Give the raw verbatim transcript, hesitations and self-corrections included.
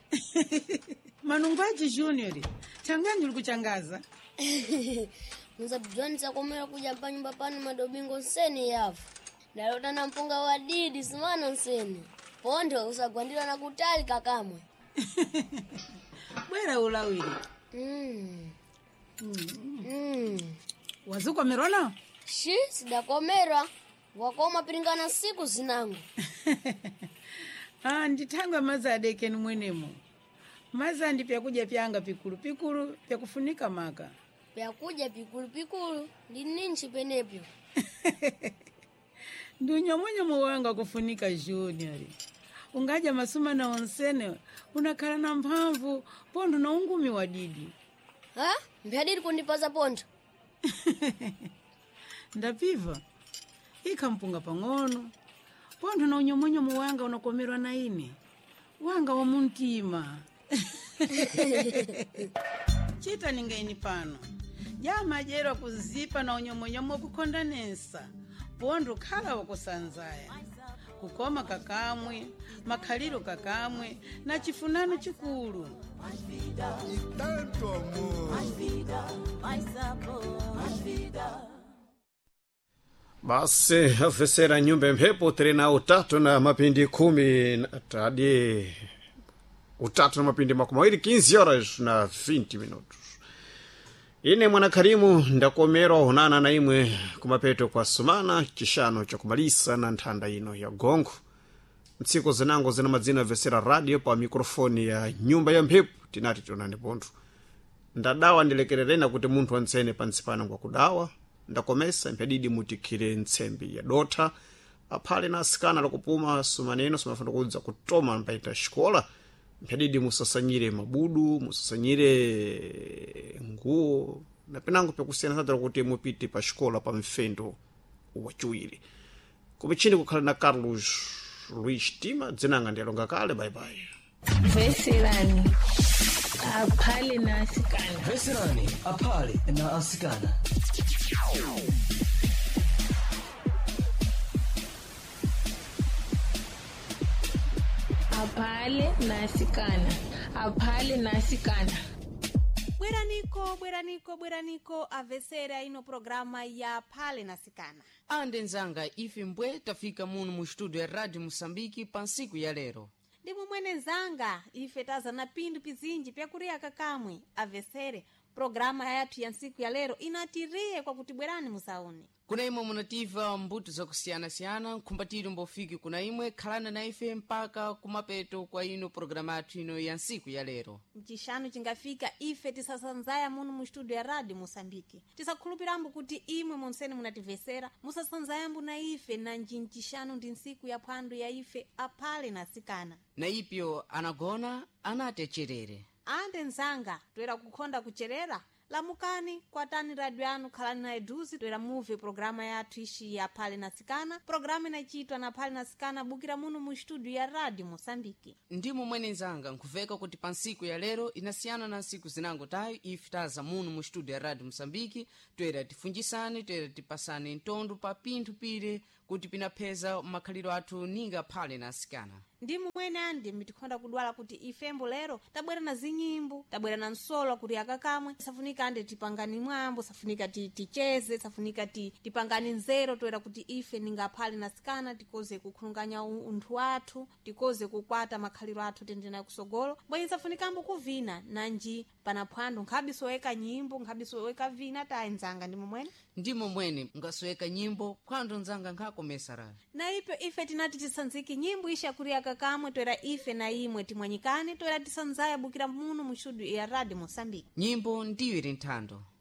Manungwaji Junior, changani uli kuchangaza. Mzabudwani komera kuja pa nyumba pano madobingo nseni yafu. Dalota na mpunga wa didi simana nseni. Pondo usagwandira na kutali kakamwe. Bwera ulawili. Mm. Mm. Mm. Wazuko merona? Shi, sidakomera. Wakoma piringana siku zinangu. Ah, nditangwa mazadeke ni mwenemo. Maza ndi pya kuja pyanga pikulu pikulu pya kufunika maka. Pya kuja pikulu pikulu ndi ninchi penepyo. Ndunyo mwenye mwanga kufunika Junior. Ungaja masuma na onsene unakala na mpamvu pondo na ungumi wa didi. Ha? Mbiadidi kundipaza pondo. Ndapiva. Ika mpunga pangono. Pondo na unyomonyo mwanga unakomerwa na ine. Wanga wa muntima. Chita ningaini pano. Jama jero kuzipa na unyomonyomo kukondanesa. Pondo kala wakusanzaya. Kukoma kakamwe, makaliro kakamwe, na chifunano chikulu. Tanto amor. Basi afesera nyumba mpepo trena utatu na mapindi kumi hadi utatu na mapindi makumi mawili quinze horas na vinte minutos. Ine mwana Karimu ndakomera hunana na imwe kumapeto kwa sumana chishano cha kumalisa na ntanda ino ya gongo. Mtsiko zinango zina mazina vesera radio pa mikrofoni ya nyumba ya mpepo tinati tonani pondu. Ndadawa ndilekererena kuti muntu wansene pansipana kwa kudawa. Ndakomesa mpedidi mutikire ntsembi ya dota. Apale na asikana lakupuma sumaneno sumafanda kudza kutoma mpaita shikola. Mpedidi musasanyire mabudu, musasanyire nguo. Na penangu pya kusena sadra kuti mupiti pa shikola pa mfendo wachuiri. Kumichini kukhala na Carlos Luis Tima, zinanga ndiyalonga kale, bye bye. Veselani, apale na asikana. Veselani, apale na asikana. Apale na asikana. Apale na asikana. Bweraniko, bweraniko, bweraniko, avesera ino programa ya Pale na Sikana. Ande nzanga ife mbwe tafika munu mu studio ya Radio Mosambiki pa nsiku ya lero. Ndimu mwene nzanga ife taza na pindu pizinji pya kuria kakamwe avesere programa yatu ya nsiku ya lero inatirie kwa kutibwerani musauni. Kuna imwe munativa mbuto za kusiyana-siyana, kumbatiri mbofiki kuna imwe khalana na ife mpaka kumapeto kwa ino programa yatu ino ya nsiku ya lero. Mchishano chingafika ife tisasanzaya munu mu studio ya Radio Mosambiki. Tisakhulupirambu kuti imwe monsene munativesera, musasanzayambu na ife na njinchishano ndi nsiku ya phandu ya ife apale na sikana. Na ipyo anagona anatecherere. Ande nzanga, tuera kukhonda kucherera, lamukani kwa tani radio anu khalani na eduzi tuera move programa yatu ishi ya Pale na Sikana. Programa inachitwa na Pale na Sikana bukira munu mu studio ya Radio Mosambiki. Ndimo mwene nzanga nkuveka kuti pa nsiku ya lero inasiyana na nsiku zinango tayo ife taza munu mu studio ya Radio Mosambiki tuera tifunjisane, tuera tipasane ntondo pa pinthu pire kuti pinapeza makhaliro athu ninga Pale na Sikana. Ndimu mwene andi mitikhonda kudwala kuti ifembo lero tabwera na zinyimbo, tabwera na nsolo kuti akakamwe. Safunika ande tipangani mwambo, safunika ti ticheze, safunika ti tipangani nzero toera kuti ife ninga Pale na Sikana tikoze kukhulunganya unthu wathu, tikoze kukwata makhaliro athu tendena kusogolo. Bwenye safunika mbu kuvina nanji panaphwando nkhabiso weka nyimbo, nkhabiso weka vina ta nzanga ndimu mwene. Ndimo mwene ngasweka nyimbo phwando nzanga nkhakomesara. Na ipe ife tinati tisanziki nyimbo isha kuria kakamwe toera ife na imwe timwanyikane toera tisanzaya bukira munu mu studio ya Radio Mosambiki. Nyimbo ndiyo ili nthando.